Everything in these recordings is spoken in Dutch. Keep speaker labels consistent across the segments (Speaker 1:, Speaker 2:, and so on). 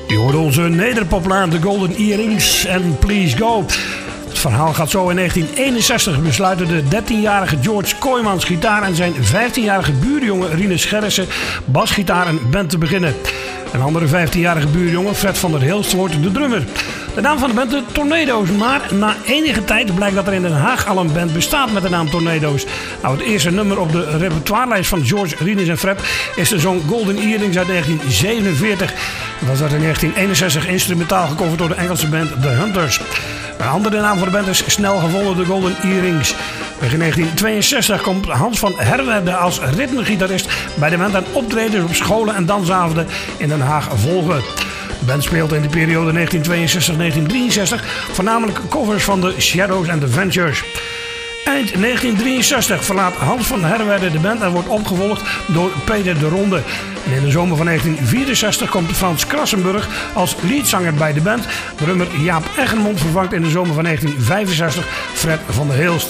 Speaker 1: Je hoort onze nederpoplaar The Golden Earrings en Please Go. Het verhaal gaat zo. In 1961 besluiten de 13-jarige George Kooijmans gitaar en zijn 15-jarige buurjongen Rinus Gerritsen basgitaar een band te beginnen. Een andere 15-jarige buurjongen, Fred van der Hilst, wordt de drummer. De naam van de band de Tornado's, maar na enige tijd blijkt dat er in Den Haag al een band bestaat met de naam Tornado's. Nou, het eerste nummer op de repertoirelijst van George, Rinus en Fred is de song Golden Earrings uit 1947. Dat werd in 1961 instrumentaal gecoverd door de Engelse band The Hunters. Een andere naam voor de band is snel gevonden, de Golden Earrings. In 1962 komt Hans van Herwerde als ritmegitarist bij de band en optredens op scholen en dansavonden in Den Haag volgen. De band speelt in de periode 1962-1963 voornamelijk covers van The Shadows and the Ventures. Eind 1963 verlaat Hans van Herwerde de band en wordt opgevolgd door Peter de Ronde. En in de zomer van 1964 komt Frans Krassenburg als leadzanger bij de band. Drummer Jaap Eggermond vervangt in de zomer van 1965 Fred van der Hilst.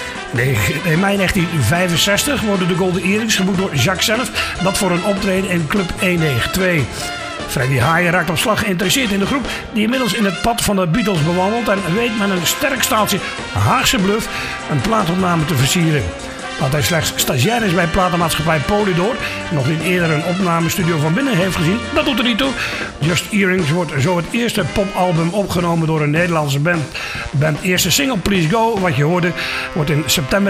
Speaker 1: In mei 1965 worden de Golden Earrings geboekt door Jacques zelf, dat voor een optreden in Club 192. Freddie Haaien raakt op slag geïnteresseerd in de groep die inmiddels in het pad van de Beatles bewandelt en weet met een sterk staaltje Haagse bluff een plaatopname te versieren. Dat hij slechts stagiair is bij platenmaatschappij Polydor en nog niet eerder een opnamestudio van binnen heeft gezien, dat doet er niet toe. Just Earrings wordt zo het eerste popalbum opgenomen door een Nederlandse band. De band eerste single Please Go, wat je hoorde, wordt in september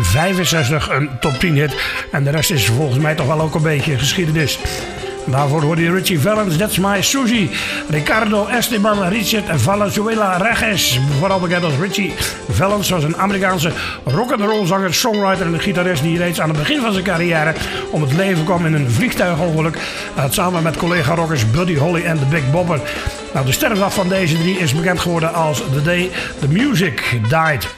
Speaker 1: 1965 een top 10 hit en de rest is volgens mij toch wel ook een beetje geschiedenis. Daarvoor hoorde je Richie Valens, That's My Susie, Ricardo Esteban, Richard Valenzuela Reges, vooral bekend als Richie Valens, was een Amerikaanse rock'n'roll zanger, songwriter en gitarist die reeds aan het begin van zijn carrière om het leven kwam in een vliegtuigongeluk, samen met collega-rockers Buddy Holly en The Big Bopper. Nou, de sterfdag van deze drie is bekend geworden als The Day the Music Died.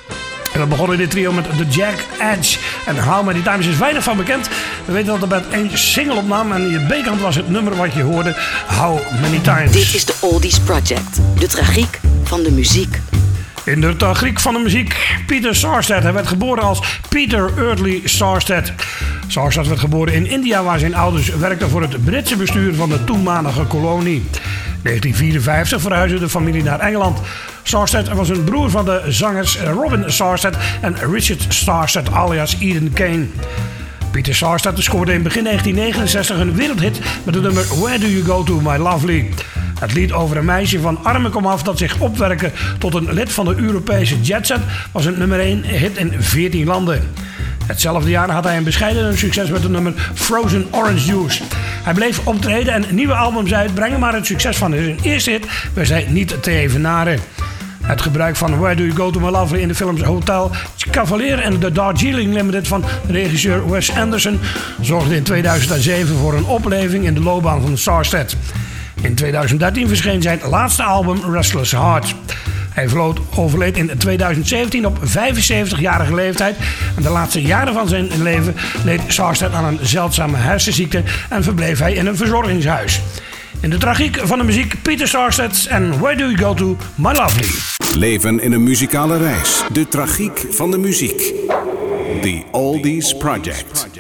Speaker 1: En we begonnen dit trio met The Jack Edge en How Many Times is weinig van bekend. We weten dat de band één single opnam en in de B-kant was het nummer wat je hoorde, How Many Times.
Speaker 2: Dit is de Oldies Project, de tragiek van de muziek.
Speaker 1: In de tragiek van de muziek, Peter Sarstedt. Hij werd geboren als Peter Eardley Sarstedt. Sarstedt werd geboren in India, waar zijn ouders werkten voor het Britse bestuur van de toenmalige kolonie. In 1954 verhuisde de familie naar Engeland. Sarstedt was een broer van de zangers Robin Sarstedt en Richard Sarstedt alias Eden Kane. Peter Sarstedt scoorde in begin 1969 een wereldhit met het nummer Where Do You Go To My Lovely. Het lied over een meisje van armen komaf dat zich opwerkte tot een lid van de Europese jetset was een nummer 1 hit in 14 landen. Hetzelfde jaar had hij een bescheiden succes met het nummer Frozen Orange Juice. Hij bleef optreden en nieuwe albums uitbrengen, maar het succes van zijn eerste hit was hij niet te evenaren. Het gebruik van Where Do You Go To My Lovely in de films Hotel Cavalier en The Darjeeling Limited van regisseur Wes Anderson zorgde in 2007 voor een opleving in de loopbaan van Sarstedt. In 2013 verscheen zijn laatste album Restless Heart. Hij overleed in 2017 op 75-jarige leeftijd. En de laatste jaren van zijn leven leed Sarstedt aan een zeldzame hersenziekte en verbleef hij in een verzorgingshuis. In de tragiek van de muziek, Peter Sarstedt en Where Do You Go To My Lovely.
Speaker 3: Leven in een muzikale reis. De tragiek van de muziek. The Oldies Project.